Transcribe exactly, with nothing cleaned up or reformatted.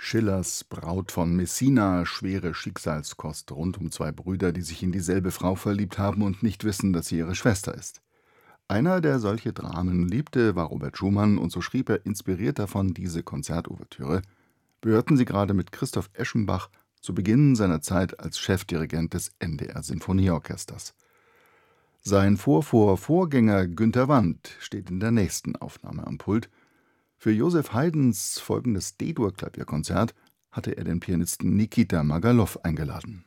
Schillers Braut von Messina, schwere Schicksalskost rund um zwei Brüder, die sich in dieselbe Frau verliebt haben und nicht wissen, dass sie ihre Schwester ist. Einer, der solche Dramen liebte, war Robert Schumann, und so schrieb er inspiriert davon diese Konzertouvertüre. Wir hörten sie gerade mit Christoph Eschenbach zu Beginn seiner Zeit als Chefdirigent des N D R-Sinfonieorchesters. Sein Vorvorvorgänger Günter Wandt steht in der nächsten Aufnahme am Pult. Für Joseph Haydns folgendes D-Dur-Klavierkonzert hatte er den Pianisten Nikita Magalow eingeladen.